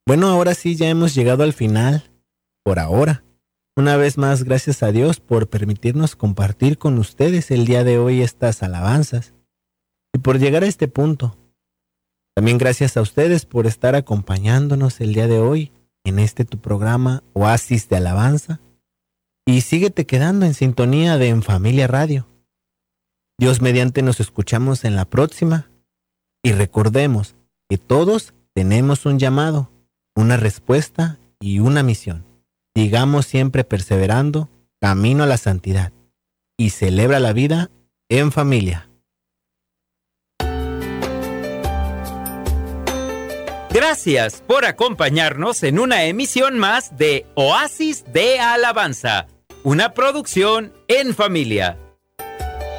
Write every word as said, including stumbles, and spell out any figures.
Bueno, ahora sí ya hemos llegado al final, por ahora. Una vez más, gracias a Dios por permitirnos compartir con ustedes el día de hoy estas alabanzas y por llegar a este punto. También gracias a ustedes por estar acompañándonos el día de hoy en este tu programa Oasis de Alabanza. Y síguete quedando en sintonía de En Familia Radio. Dios mediante nos escuchamos en la próxima. Y recordemos que todos tenemos un llamado, una respuesta y una misión. Sigamos siempre perseverando, camino a la santidad. Y celebra la vida en familia. Gracias por acompañarnos en una emisión más de Oasis de Alabanza, una producción en familia.